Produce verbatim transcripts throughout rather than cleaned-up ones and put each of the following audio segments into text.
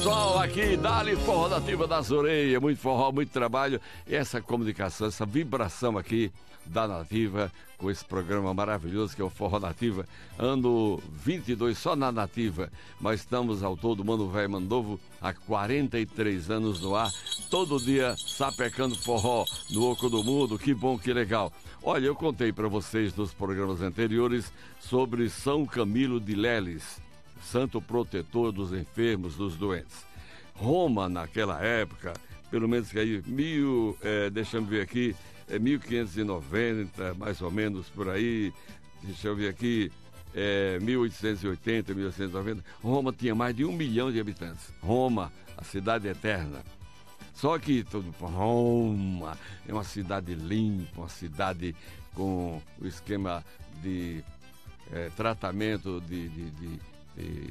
pessoal, aqui, dá-lhe forró nativa das orelhas, muito forró, muito trabalho, e essa comunicação, essa vibração aqui da Nativa, com esse programa maravilhoso que é o Forró Nativa, ano vinte e dois só na Nativa, mas estamos ao todo, Mano Velho Mano Novo, há quarenta e três anos no ar, todo dia sapecando forró no Oco do Mundo, que bom, que legal. Olha, eu contei para vocês nos programas anteriores sobre São Camilo de Leles, santo protetor dos enfermos, dos doentes. Roma, naquela época, pelo menos que aí, mil, é, deixa eu ver aqui, é mil quinhentos e noventa, mais ou menos por aí, deixa eu ver aqui, é, mil oitocentos e oitenta, mil oitocentos e noventa, Roma tinha mais de um milhão de habitantes. Roma, a cidade eterna. Só que todo, Roma é uma cidade limpa, uma cidade com o esquema de é, tratamento de, de, de de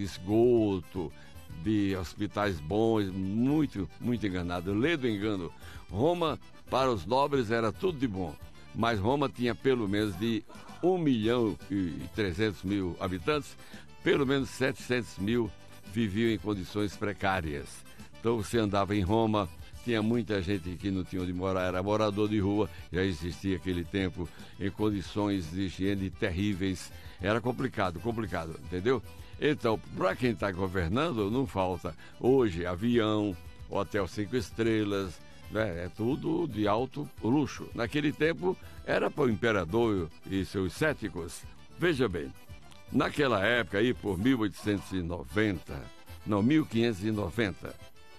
esgoto, de hospitais bons, muito, muito enganado. Lê do engano. Roma, para os nobres, era tudo de bom, mas Roma tinha pelo menos de um milhão e trezentos mil habitantes, pelo menos setecentos mil viviam em condições precárias. Então você andava em Roma, tinha muita gente que não tinha onde morar, era morador de rua, já existia aquele tempo, em condições de higiene terríveis, era complicado, complicado, entendeu? Então, para quem está governando, não falta hoje avião, hotel cinco estrelas, né? É tudo de alto luxo. Naquele tempo era para o imperador e seus céticos. Veja bem, naquela época aí, por mil oitocentos e noventa, não, mil quinhentos e noventa,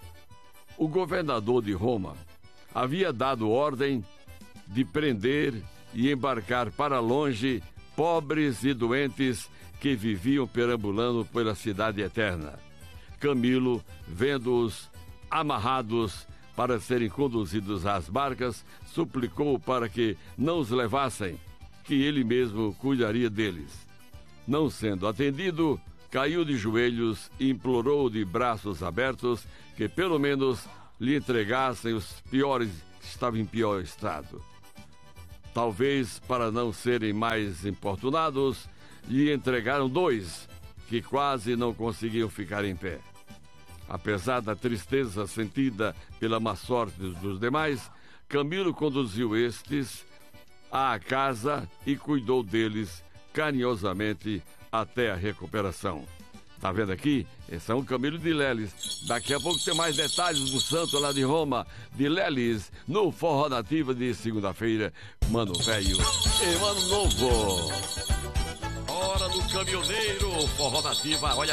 o governador de Roma havia dado ordem de prender e embarcar para longe pobres e doentes que viviam perambulando pela cidade eterna. Camilo, vendo-os amarrados para serem conduzidos às barcas, suplicou para que não os levassem, que ele mesmo cuidaria deles. Não sendo atendido, caiu de joelhos e implorou de braços abertos que pelo menos lhe entregassem os piores que estavam em pior estado. Talvez para não serem mais importunados, lhe entregaram dois que quase não conseguiam ficar em pé. Apesar da tristeza sentida pela má sorte dos demais, Camilo conduziu estes à casa e cuidou deles carinhosamente até a recuperação. Tá vendo aqui? É São Camilo de Leles. Daqui a pouco tem mais detalhes do santo lá de Roma, de Leles, no Forró Nativa de segunda-feira. Mano Velho e Mano Novo. Hora do caminhoneiro, Forró Nativa. Olha